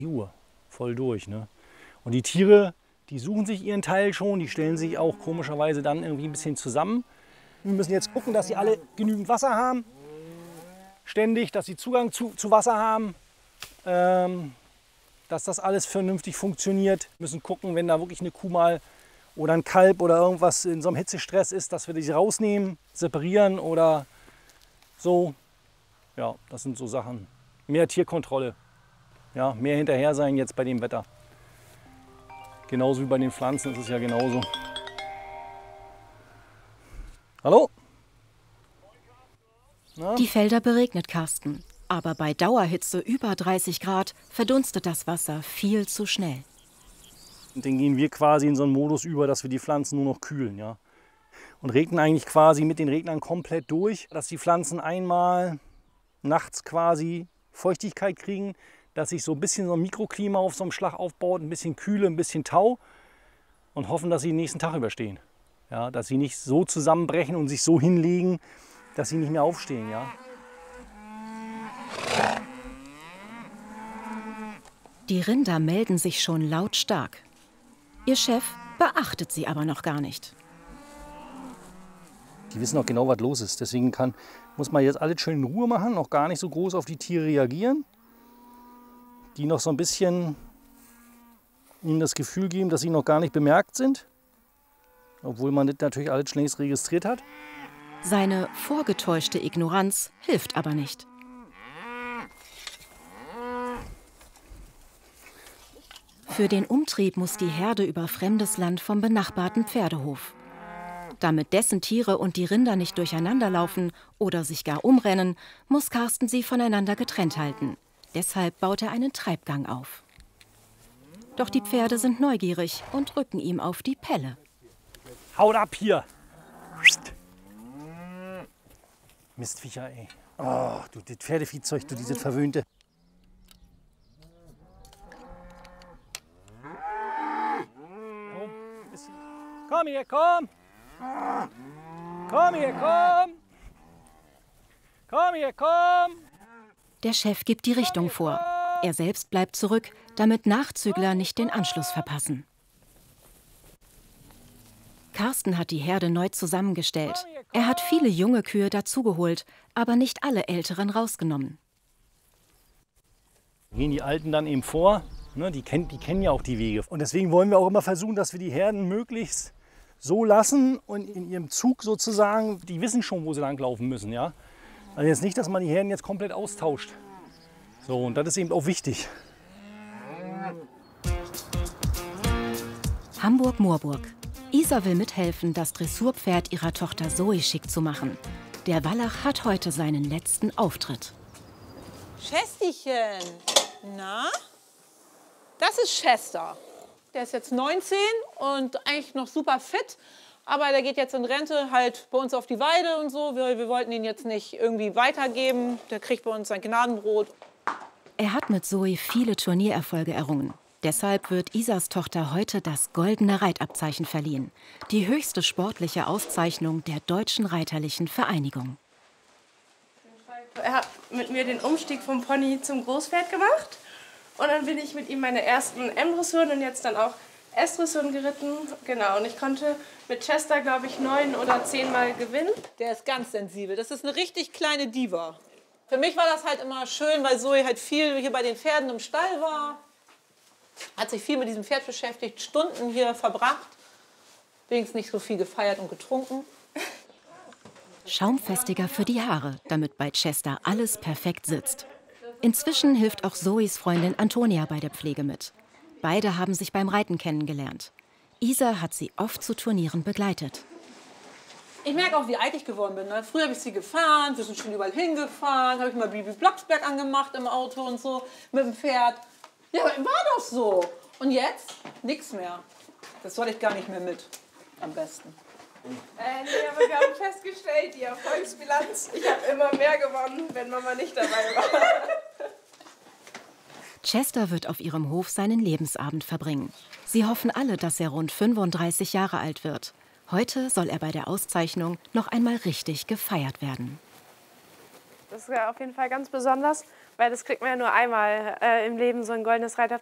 Uhr, voll durch, ne? Und die Tiere, die suchen sich ihren Teil schon, die stellen sich auch komischerweise dann irgendwie ein bisschen zusammen. Wir müssen jetzt gucken, dass sie alle genügend Wasser haben, ständig, dass sie Zugang zu Wasser haben, dass das alles vernünftig funktioniert. Wir müssen gucken, wenn da wirklich eine Kuh mal oder ein Kalb oder irgendwas in so einem Hitzestress ist, dass wir die rausnehmen, separieren oder so. Ja, das sind so Sachen. Mehr Tierkontrolle, ja, mehr hinterher sein jetzt bei dem Wetter. Genauso wie bei den Pflanzen ist es ja genauso. Hallo? Na? Die Felder beregnet Carsten. Aber bei Dauerhitze über 30 Grad verdunstet das Wasser viel zu schnell. Und dann gehen wir quasi in so einen Modus über, dass wir die Pflanzen nur noch kühlen. Ja? Und regnen eigentlich quasi mit den Regnern komplett durch, dass die Pflanzen einmal nachts quasi Feuchtigkeit kriegen, dass sich so ein bisschen so ein Mikroklima auf so einem Schlag aufbaut, ein bisschen Kühle, ein bisschen Tau und hoffen, dass sie den nächsten Tag überstehen. Ja? Dass sie nicht so zusammenbrechen und sich so hinlegen, dass sie nicht mehr aufstehen. Ja? Die Rinder melden sich schon lautstark. Ihr Chef beachtet sie aber noch gar nicht. Die wissen auch genau, was los ist. Deswegen muss man jetzt alles schön in Ruhe machen, noch gar nicht so groß auf die Tiere reagieren. Die noch so ein bisschen ihnen das Gefühl geben, dass sie noch gar nicht bemerkt sind. Obwohl man das natürlich alles längst registriert hat. Seine vorgetäuschte Ignoranz hilft aber nicht. Für den Umtrieb muss die Herde über fremdes Land vom benachbarten Pferdehof. Damit dessen Tiere und die Rinder nicht durcheinanderlaufen oder sich gar umrennen, muss Carsten sie voneinander getrennt halten. Deshalb baut er einen Treibgang auf. Doch die Pferde sind neugierig und rücken ihm auf die Pelle. Haut ab hier! Mistviecher, ey. Oh, du, das Pferdeviehzeug, du, dieses Verwöhnte. Komm hier, komm! Komm hier, komm! Komm hier, komm! Der Chef gibt die Richtung vor. Er selbst bleibt zurück, damit Nachzügler nicht den Anschluss verpassen. Carsten hat die Herde neu zusammengestellt. Er hat viele junge Kühe dazugeholt, aber nicht alle älteren rausgenommen. Gehen die Alten dann eben vor, ne, die kennen ja auch die Wege. Und deswegen wollen wir auch immer versuchen, dass wir die Herden möglichst so lassen und in ihrem Zug sozusagen, die wissen schon, wo sie langlaufen müssen. Ja? Also jetzt nicht, dass man die Herden jetzt komplett austauscht. So, und das ist eben auch wichtig. Hamburg-Moorburg. Isa will mithelfen, das Dressurpferd ihrer Tochter Zoe schick zu machen. Der Wallach hat heute seinen letzten Auftritt. Chestychen, na? Das ist Chester. Der ist jetzt 19 und eigentlich noch super fit. Aber der geht jetzt in Rente halt bei uns auf die Weide und so. Wir wollten ihn jetzt nicht irgendwie weitergeben. Der kriegt bei uns sein Gnadenbrot. Er hat mit Zoe viele Turniererfolge errungen. Deshalb wird Isas Tochter heute das Goldene Reitabzeichen verliehen. Die höchste sportliche Auszeichnung der Deutschen Reiterlichen Vereinigung. Er hat mit mir den Umstieg vom Pony zum Großpferd gemacht. Und dann bin ich mit ihm meine ersten M-Dressuren und jetzt dann auch S-Dressuren geritten. Genau, und ich konnte mit Chester, glaube ich, 9 oder 10 Mal gewinnen. Der ist ganz sensibel. Das ist eine richtig kleine Diva. Für mich war das halt immer schön, weil Zoe halt viel hier bei den Pferden im Stall war. Hat sich viel mit diesem Pferd beschäftigt, Stunden hier verbracht. Wenigstens nicht so viel gefeiert und getrunken. Schaumfestiger für die Haare, damit bei Chester alles perfekt sitzt. Inzwischen hilft auch Zoes Freundin Antonia bei der Pflege mit. Beide haben sich beim Reiten kennengelernt. Isa hat sie oft zu Turnieren begleitet. Ich merke auch, wie alt ich geworden bin. Ne? Früher habe ich sie gefahren, wir sind schon überall hingefahren, habe ich mal Bibi Blocksberg angemacht im Auto und so mit dem Pferd. Ja, aber war doch so. Und jetzt? Nix mehr. Das soll ich gar nicht mehr mit. Am besten. Nee, aber wir haben festgestellt, die Erfolgsbilanz, ich habe immer mehr gewonnen, wenn Mama nicht dabei war. Chester wird auf ihrem Hof seinen Lebensabend verbringen. Sie hoffen alle, dass er rund 35 Jahre alt wird. Heute soll er bei der Auszeichnung noch einmal richtig gefeiert werden. Das ist ja auf jeden Fall ganz besonders, weil das kriegt man ja nur einmal im Leben, so ein goldenes Reiter.